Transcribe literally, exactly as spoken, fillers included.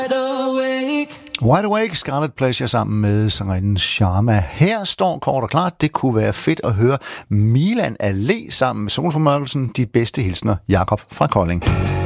Wide Awake, Scarlet Pleasure sammen med sangerinden Sharma. Her står kort og klart, det kunne være fedt at høre Milan Allé sammen med Solformørkelsen. De bedste hilsner, Jakob fra Kolding.